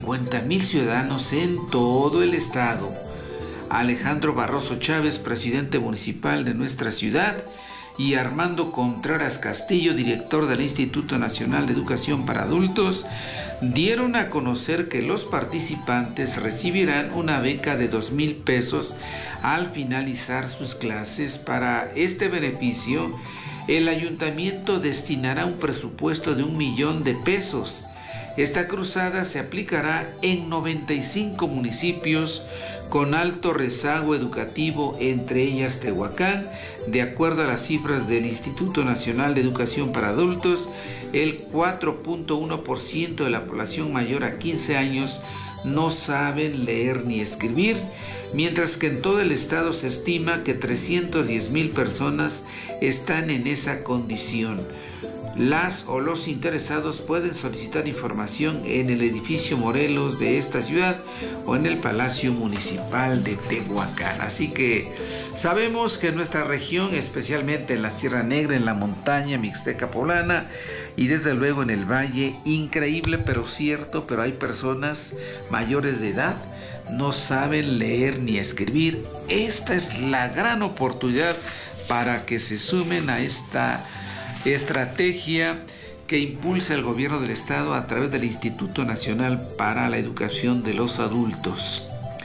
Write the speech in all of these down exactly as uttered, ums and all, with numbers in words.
cincuenta mil ciudadanos en todo el estado. Alejandro Barroso Chávez, presidente municipal de nuestra ciudad, y Armando Contreras Castillo, director del Instituto Nacional de Educación para Adultos, dieron a conocer que los participantes recibirán una beca de dos mil pesos al finalizar sus clases. Para este beneficio, el ayuntamiento destinará un presupuesto de un millón de pesos. Esta cruzada se aplicará en noventa y cinco municipios con alto rezago educativo, entre ellas Tehuacán. De acuerdo a las cifras del Instituto Nacional de Educación para Adultos, el cuatro punto uno por ciento de la población mayor a quince años no saben leer ni escribir, mientras que en todo el estado se estima que trescientas diez mil personas están en esa condición. Las o los interesados pueden solicitar información en el edificio Morelos de esta ciudad o en el Palacio Municipal de Tehuacán. Así que sabemos que en nuestra región, especialmente en la Sierra Negra, en la montaña mixteca poblana y desde luego en el valle, increíble pero cierto, pero hay personas mayores de edad no saben leer ni escribir. Esta es la gran oportunidad para que se sumen a esta estrategia que impulsa el gobierno del estado a través del Instituto Nacional para la Educación de los Adultos.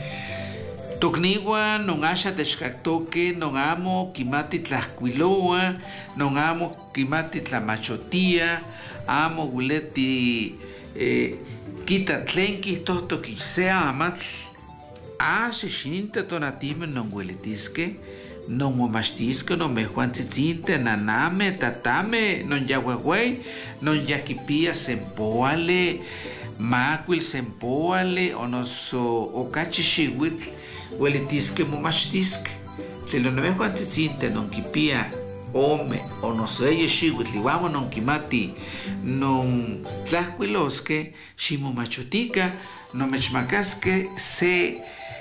Tocnigua non asha techcactoque, non amo kimati tlacuiloa, non amo kimati tlamachotía, amo guleti eh, quita tlenki totoki sea amatl, ashe shinta tonatime non hueletisque, no momastisco, no mejuantzitinte, naname, tatame, non yahuehuey, non yaquipía sempoale, macuil sempoale, o noso ocachixihuitl, huelitisque momastisque. Te lo no mejuantzitinte, non quipía ome, o noso eye xihuitl, iguamo non quimati, non tlahuilosque, ximomachotica, no mechmacasque, se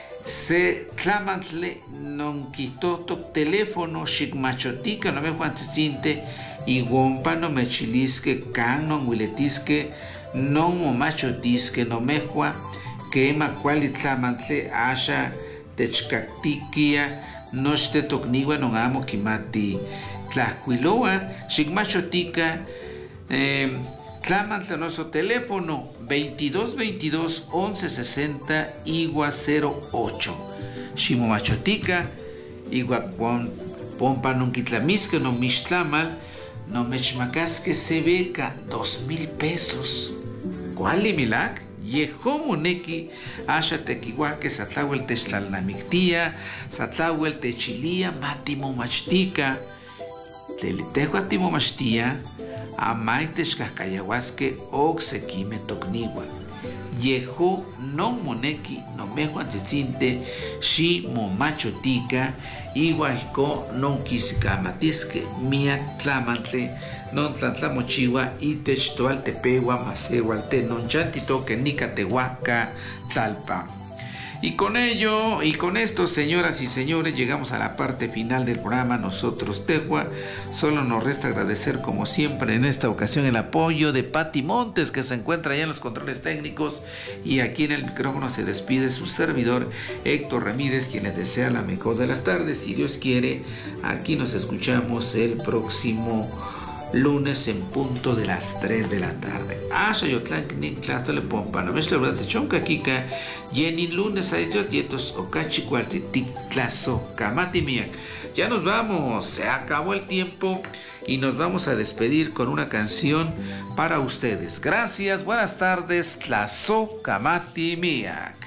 se tlamantle non quitotoc teléfono xicmachotica no me juantzitinte y guompa no me chilisque can non huiletisque non momachotisque no mejua quema cuali tlamantle asha techcactiquia nochte tocnigua non amo quimati tlacuiloa xicmachotica eh, tlamantle nuestro teléfono veintidós veintidós once sesenta igua cero ocho. Ximomachotica, igua pompa non quitlamisque no mixtlamal, no mechmacasque se beca dos mil pesos. ¿Cuál milac? Yeho moneki asha tequihuaque satlahuel techlalnamictía, satlahuel techilía, matimomachtica, telitejo timomachtia, amay techcahcayahuasque oxequime tocnigua. Yeho non moneki no mejuantzitinte xi momachotica iguaisco non quiscamatisque mia tlamantle non tlatlamochiwa y techtoaltepewa masehualte non chantitoque nicatehuaca tlalpa. Y con ello, y con esto, señoras y señores, llegamos a la parte final del programa Nosotros Tehua. Solo nos resta agradecer, como siempre, en esta ocasión el apoyo de Pati Montes, que se encuentra allá en los controles técnicos, y aquí en el micrófono se despide su servidor Héctor Ramírez, quien les desea la mejor de las tardes. Si Dios quiere, aquí nos escuchamos el próximo lunes en punto de las tres de la tarde. Asha yotlan knik tlatole pompa no ves la verdad chonca kika yenin lunes a ellos dietos okachi cuarti tiklaso kamati miak. Ya nos vamos, se acabó el tiempo y nos vamos a despedir con una canción para ustedes. Gracias, buenas tardes, tlaso kamati miak.